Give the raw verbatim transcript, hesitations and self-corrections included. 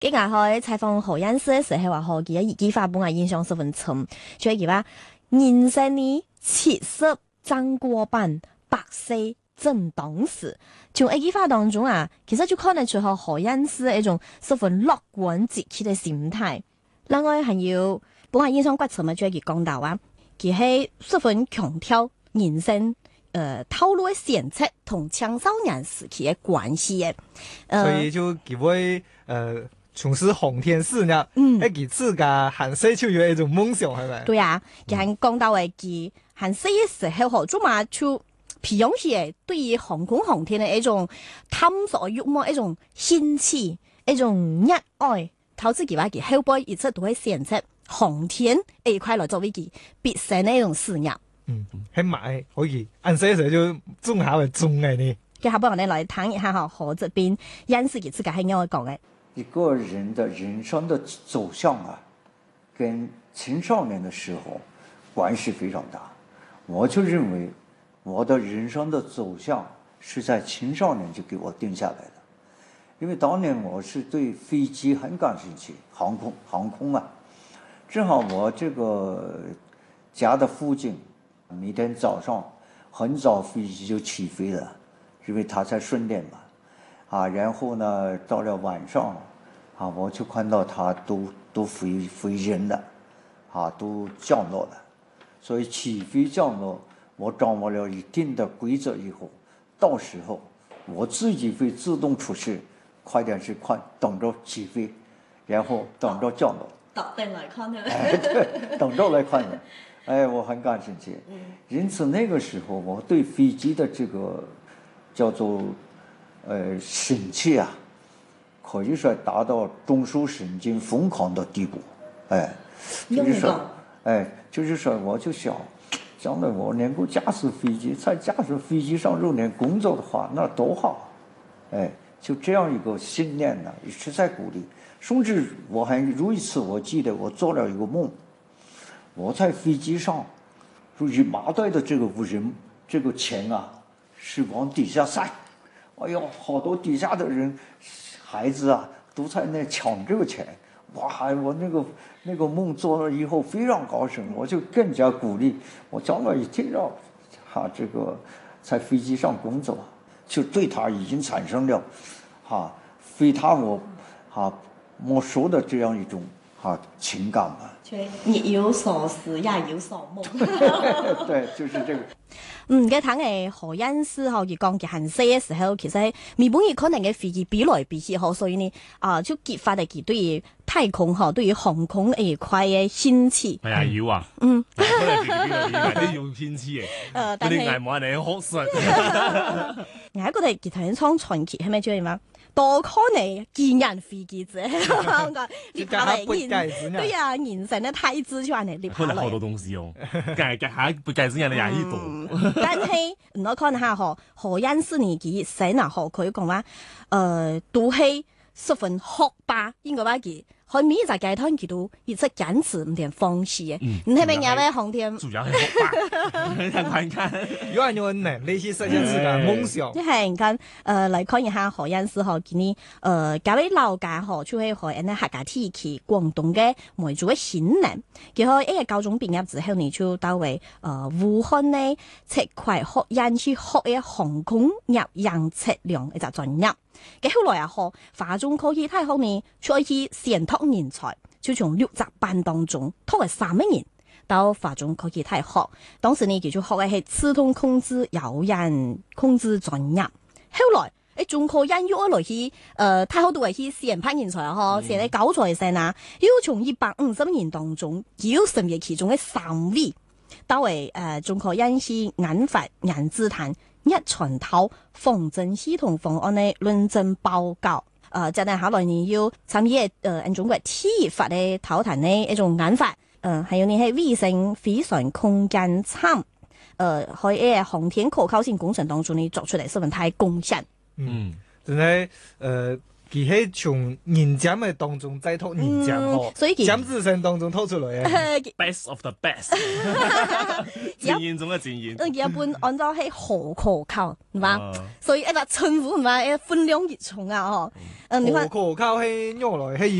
今日去採訪何恩師嘅時候話，何佢嘅一句話本我印象十分深，就係佢話人生呢七十爭過半，百歲正當時。從一句話當中啊，其實就看得出何何恩師嘅一種十分樂觀積極嘅心態。另外還有本我印象骨深嘅就係佢講到啊，佢係十分強調人生。呃，透露嘅選擇同青少年時期嘅關係嘅，呃， 所以就佢會呃從事航天事呢， 嗯， 誒佢自家行西就有一種夢想，係咪？ 對啊，佢係講到嘅佢行西嘅時候，何做嘛就培養起嚟對於航空航天嘅一種探索慾望，一種興趣，一種熱愛。投資佢話佢後輩一直都會選擇航天呢一塊來作為佢畢生嘅一種事業。 嗯，喺買可以按細時就中下為中嘅呢。 嘅下邊我哋來談一下哈，何這邊因事佢自己係點樣講嘅？ 一個人的人生的走向啊，跟青少年的時候關係非常大。我就認為我的人生的走向是在青少年就給我定下來的，因為當年我是對飛機很感興趣，航空航空啊，正好我這個家的附近。每天早上很早飛機就起飛了，因為它在訓練嘛，啊，然後呢到了晚上，啊，我就看到它都都飛飛人了，啊，都降落了，所以起飛降落，我掌握了一定的規則以後，到時候我自己會自動出示，快點去看，等着起飛，然後等着降落。 特定來看的。 哎，對，等着來看的。哎，我很感興趣，因此那個時候我對飛機的這個叫做呃興趣啊，可以說達到中樞神經瘋狂的地步。哎，就是說，哎，就是說，我就想，將來我能夠駕駛飛機，在駕駛飛機上入年工作的話，那多好。哎，就這樣一個信念呢，一直在鼓勵。甚至我還有一次，我記得我做了一個夢。我在飛機上，注意麻袋的這個人，這個錢啊，是往底下塞。哎呦，好多底下的人，孩子啊，都在那搶這個錢。哇，我那個那個夢做了以後非常高興，我就更加鼓勵我將來一定要，哈、啊，這個在飛機上工作，就對他已經產生了，哈、啊，非他我，哈、啊，莫說的這樣一種。啊，情感嘛， 日有所思，夜有所夢。 對，就是這個。 嗯，嘅睇嘅何恩師嗬，佢講佢行西嘅時候，其實未本意可能嘅飛機比來比去嗬，所以呢，啊，就激發嚟佢對於太空嗬，對於航空呢一塊嘅興趣。 係啊，要啊， 嗯， 可能自己啲用偏痴嘅， 誒，但係啲藝冇人哋學術。 我覺得佢頭先講傳奇係咪叫咩？多可能見人飛機啫，你爬嚟現，對呀，現成嘅太子就話你，你爬嚟。 可能好多東西哦，計計下不計先人哋喺呢度。 但係我看下嗬，何恩師年紀細嗱，何佢講話，誒，都係十分學霸，應該話佢。佢每日街攤佢都一直堅持唔定放棄嘅，你係咪有咩航天？ 主要係學霸，你睇看， 有人有能力去實現自己嘅夢想。 即係你看，誒嚟看一下何恩師嗬，佢呢誒搞啲樓價嗬，就係可以呢客家地區廣東嘅梅族嘅顯能，佢可以一高中畢業之後呢就到為誒武漢呢赤葵學院去學嘅航空業養測量一隻專業。嘅後來啊，學華中科技大學呢，再去選拓人才，就從六集班當中拓為三個人到華中科技大學。當時呢，佢就學嘅係自動控制有人控制專業。後來誒，中科院又來去誒，太學都係去選派人才啊，嗬、嗯，選啲高材生啊，又從一百五十人當中，又成為其中嘅三位，到為誒中科院去研發研製談。一全套防震系統方案的論證報告，呃，再等下來你要參與呃，中國天發的討談的一種研發，呃，還有你喺衛星飛船空間站，呃，喺航天可靠性工程當中呢，做出嚟十分大貢獻。 嗯，真係，呃。 佢係從人尖嘅當中再托人尖嗬， 所以佢尖子聲當中拖出來嘅。 best of the best，經驗中嘅經驗。 嗯，一般按照係好可靠，係嘛？ 啊所以一個稱呼唔係分量越重啊，嗬。嗯，你看可靠係用來係